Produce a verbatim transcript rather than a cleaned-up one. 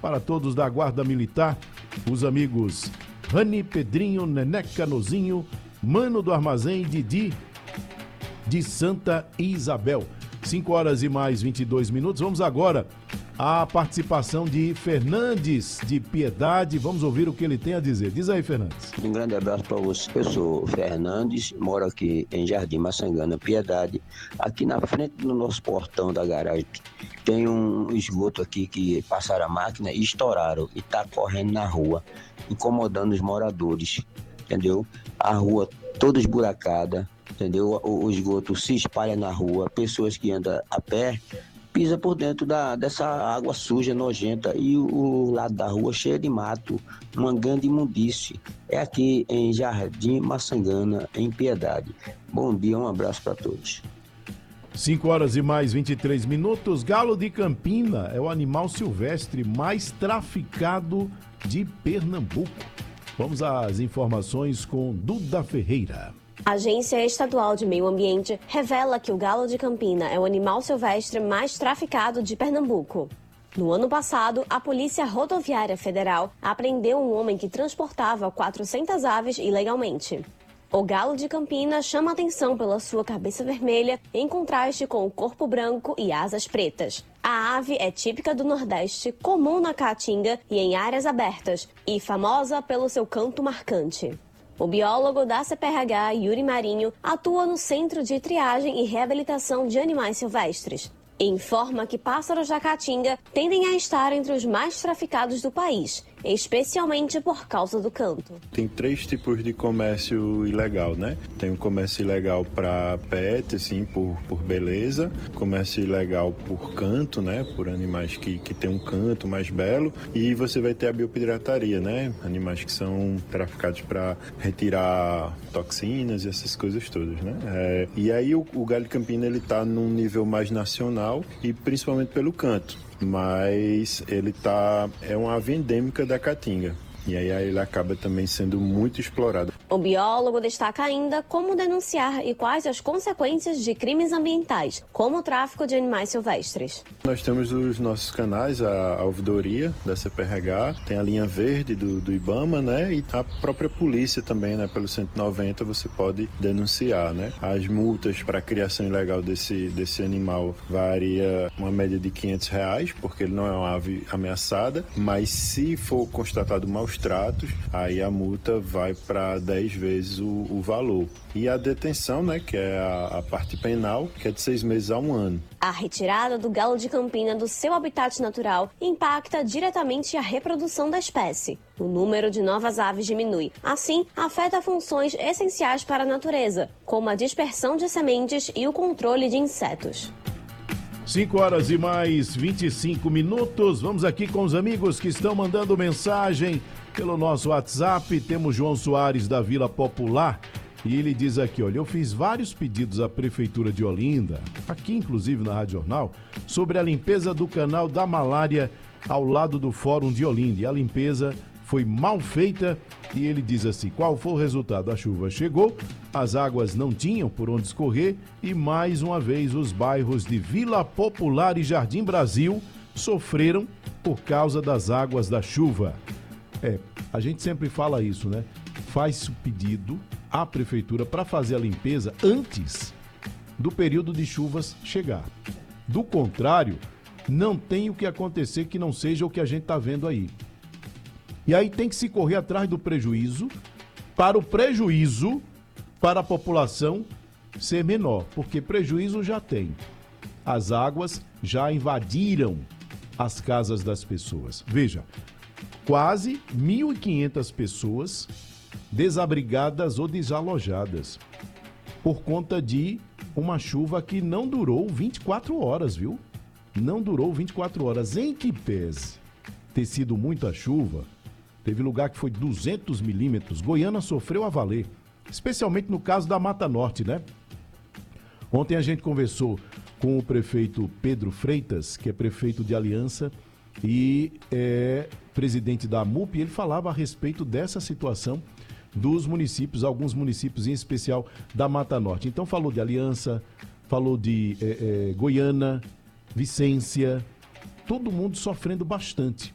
para todos da Guarda Militar, os amigos Rani, Pedrinho, Neneca, Nozinho, Mano do Armazém, Didi de Santa Isabel. cinco horas e mais vinte e dois minutos. Vamos agora à participação de Fernandes de Piedade. Vamos ouvir o que ele tem a dizer. Diz aí, Fernandes. Um grande abraço para você. Eu sou Fernandes, moro aqui em Jardim Maçangana, Piedade. Aqui na frente do nosso portão da garagem tem um esgoto aqui que passaram a máquina e estouraram e tá correndo na rua, incomodando os moradores, entendeu? A rua toda esburacada, entendeu? O, o esgoto se espalha na rua, pessoas que andam a pé pisa por dentro da, dessa água suja, nojenta, e o, o lado da rua cheio de mato, uma grande imundície. É aqui em Jardim Maçangana, em Piedade. Bom dia, um abraço para todos. cinco horas e mais vinte e três minutos. Galo de Campina é o animal silvestre mais traficado de Pernambuco. Vamos às informações com Duda Ferreira. A Agência Estadual de Meio Ambiente revela que o galo de Campina é o animal silvestre mais traficado de Pernambuco. No ano passado, a Polícia Rodoviária Federal apreendeu um homem que transportava quatrocentas aves ilegalmente. O galo de Campina chama atenção pela sua cabeça vermelha, em contraste com o corpo branco e asas pretas. A ave é típica do Nordeste, comum na Caatinga e em áreas abertas, e famosa pelo seu canto marcante. O biólogo da C P R H, Yuri Marinho, atua no Centro de Triagem e Reabilitação de Animais Silvestres. E informa que pássaros da Caatinga tendem a estar entre os mais traficados do país, especialmente por causa do canto. Tem três tipos de comércio ilegal, né? Tem o comércio ilegal para pet, assim, por, por beleza, comércio ilegal por canto, né? Por animais que, que tem um canto mais belo, e você vai ter a biopirataria, né? Animais que são traficados para retirar toxinas e essas coisas todas, né? É, e aí o, o Galo de Campina, ele tá num nível mais nacional e principalmente pelo canto. Mas ele tá é uma ave endêmica da Caatinga. E aí ele acaba também sendo muito explorado. O biólogo destaca ainda como denunciar e quais as consequências de crimes ambientais, como o tráfico de animais silvestres. Nós temos os nossos canais, a, a ouvidoria da C P R H, tem a linha verde do, do IBAMA, né? E a própria polícia também, né? Pelo cento e noventa você pode denunciar, né? As multas para a criação ilegal desse, desse animal varia uma média de quinhentos reais, porque ele não é uma ave ameaçada, mas se for constatado maus tratos, aí a multa vai para dez vezes o, o valor. E a detenção, né, que é a, a parte penal, que é de seis meses a um ano. A retirada do galo de Campina do seu habitat natural impacta diretamente a reprodução da espécie. O número de novas aves diminui. Assim, afeta funções essenciais para a natureza, como a dispersão de sementes e o controle de insetos. cinco horas e mais vinte e cinco minutos. Vamos aqui com os amigos que estão mandando mensagem pelo nosso WhatsApp. Temos João Soares da Vila Popular e ele diz aqui, olha, eu fiz vários pedidos à Prefeitura de Olinda, aqui inclusive na Rádio Jornal, sobre a limpeza do canal da Malária ao lado do Fórum de Olinda. E a limpeza foi mal feita e ele diz assim, qual foi o resultado? A chuva chegou, as águas não tinham por onde escorrer e mais uma vez os bairros de Vila Popular e Jardim Brasil sofreram por causa das águas da chuva. É, a gente sempre fala isso, né? Faz o pedido à prefeitura para fazer a limpeza antes do período de chuvas chegar. Do contrário, não tem o que acontecer que não seja o que a gente está vendo aí. E aí tem que se correr atrás do prejuízo, para o prejuízo para a população ser menor, porque prejuízo já tem. As águas já invadiram as casas das pessoas. Veja, quase mil e quinhentas pessoas desabrigadas ou desalojadas por conta de uma chuva que não durou vinte e quatro horas, viu? Não durou vinte e quatro horas. Em que pese ter sido muita chuva, teve lugar que foi duzentos milímetros. Goiânia sofreu a valer, especialmente no caso da Mata Norte, né? Ontem a gente conversou com o prefeito Pedro Freitas, que é prefeito de Aliança e é presidente da M U P, e ele falava a respeito dessa situação dos municípios, alguns municípios em especial da Mata Norte. Então falou de Aliança, falou de é, é, Goiânia, Vicência, todo mundo sofrendo bastante